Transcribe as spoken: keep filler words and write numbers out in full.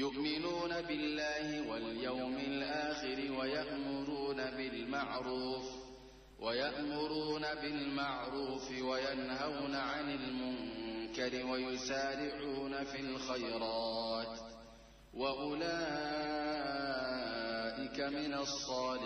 يؤمنون بالله واليوم الآخر ويأمرون بالمعروف ويأمرون بالمعروف وينهون عن المنكر ويسارعون في الخيرات وأولئك من الصالحين